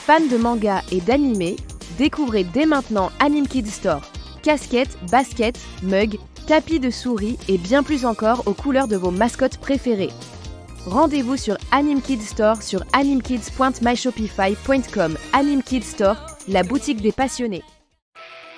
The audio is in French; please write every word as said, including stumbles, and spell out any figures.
Fans de manga et d'anime, découvrez dès maintenant Anime Kids Store. Casquettes, baskets, mugs, tapis de souris et bien plus encore aux couleurs de vos mascottes préférées. Rendez-vous sur Anime Kids Store sur animekids point my shopify point com. Anime Kids Store, la boutique des passionnés.